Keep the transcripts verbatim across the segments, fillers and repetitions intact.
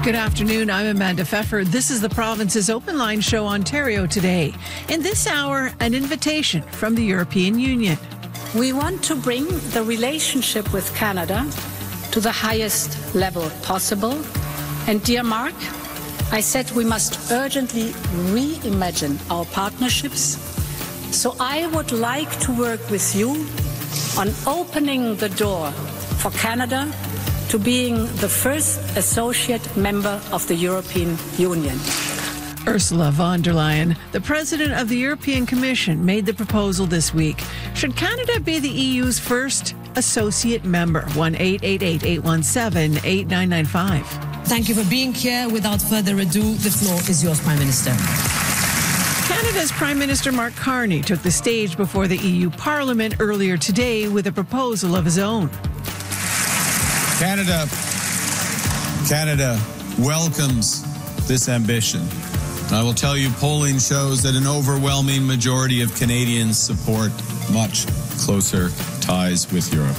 Good afternoon. I'm Amanda Pfeffer. This is the province's Open Line Show, Ontario Today. In this hour, an invitation from the European Union. We want to bring the relationship with Canada to the highest level possible. And dear Mark, I said we must urgently reimagine our partnerships. So I would like to work with you on opening the door for Canada to being the first associate member of the European Union. Ursula von der Leyen, the president of the European Commission, made the proposal this week. Should Canada be the E U's first associate member? one eight eight eight, eight one seven, eight nine nine five. Thank you for being here. Without further ado, the floor is yours, Prime Minister. Canada's Prime Minister Mark Carney took the stage before the E U Parliament earlier today with a proposal of his own. Canada, Canada welcomes this ambition. I will tell you, polling shows that an overwhelming majority of Canadians support much closer ties with Europe.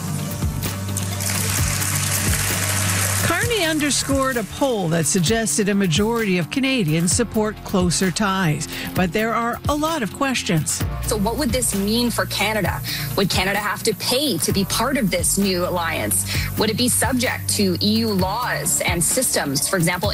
Carney underscored a poll that suggested a majority of Canadians support closer ties, but there are a lot of questions. So what would this mean for Canada? Would Canada have to pay to be part of this new alliance? Would it be subject to E U laws and systems, for example,